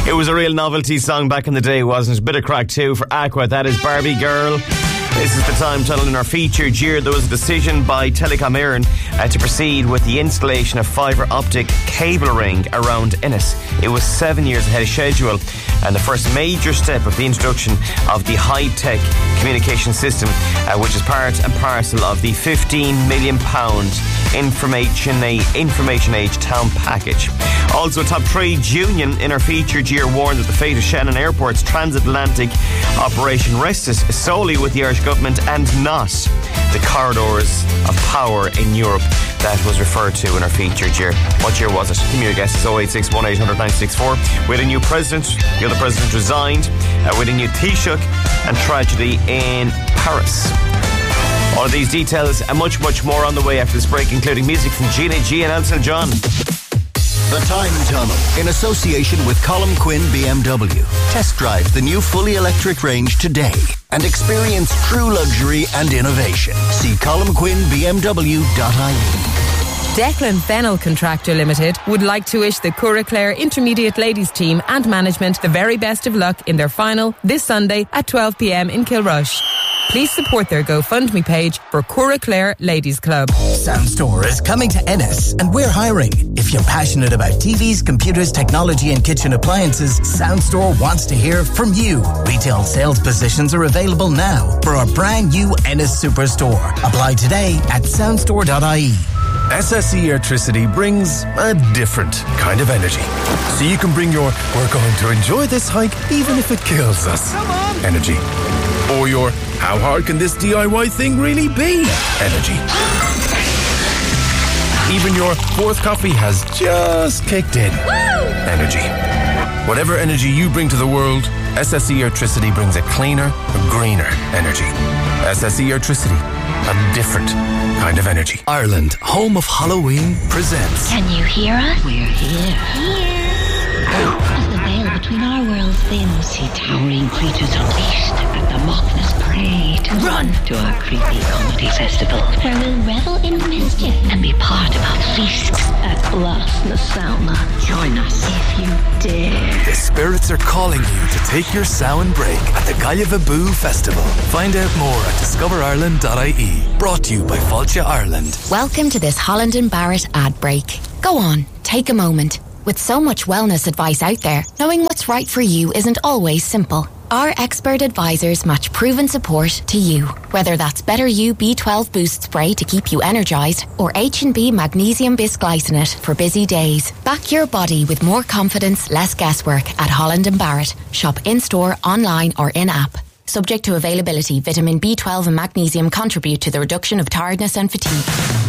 It was a real novelty song back in the day, wasn't it? A bit of crack too for Aqua. That is Barbie Girl. This is the time tunnel in our featured year. There was a decision by Telecom Éireann to proceed with the installation of fibre optic cable ring around Ennis. It was 7 years ahead of schedule and the first major step of the introduction of the high-tech communication system, which is part and parcel of the £15 million Information Age Town Package. Also, a top trade union in our featured year warned that the fate of Shannon Airport's transatlantic operation rested solely with the Irish government and not the corridors of power in Europe that was referred to in our featured year. What year was it? Give me your guesses. 086 1800 964. We had a new president. The other president resigned. We had a new Taoiseach and tragedy in Paris. All of these details and much, much more on the way after this break, including music from Gina G and Elton John. The Time Tunnel, in association with Colm Quinn BMW. Test drive the new fully electric range today and experience true luxury and innovation. See colmquinnbmw.ie. Declan Fennell Contractor Limited would like to wish the Curragh Clare Intermediate Ladies team and management the very best of luck in their final this Sunday at 12 p.m. in Kilrush. Please support their GoFundMe page for Curragh Clare Ladies Club. Soundstore is coming to Ennis and we're hiring. If you're passionate about TVs, computers, technology and kitchen appliances, Soundstore wants to hear from you. Retail sales positions are available now for our brand new Ennis Superstore. Apply today at soundstore.ie. SSE Electricity brings a different kind of energy. So you can bring your "we're going to enjoy this hike even if it kills us" energy. Or your "how hard can this DIY thing really be" energy. Even your fourth coffee has just kicked in energy. Whatever energy you bring to the world, SSE Electricity brings a cleaner, a greener energy. SSE Electricity, a different kind of energy. Ireland, home of Halloween, presents. Can you hear us? We're here. As the veil between our worlds thins, see towering creatures unleashed at the Loch Ness Parade. Run to our creepy comedy festival, where we'll revel in mischief and be part of our feast at Blas na Sauna. Join us if you dare. The spirits are calling you to take your Samhain break at the Gaillava Festival. Find out more at discoverireland.ie. Brought to you by Fáilte Ireland. Welcome to this Holland and Barrett ad break. Go on, take a moment. With so much wellness advice out there, knowing what's right for you isn't always simple. Our expert advisors match proven support to you. Whether that's Better You B12 Boost Spray to keep you energised or H&B Magnesium Bisglycinate for busy days. Back your body with more confidence, less guesswork at Holland and Barrett. Shop in-store, online or in-app. Subject to availability, vitamin B12 and magnesium contribute to the reduction of tiredness and fatigue.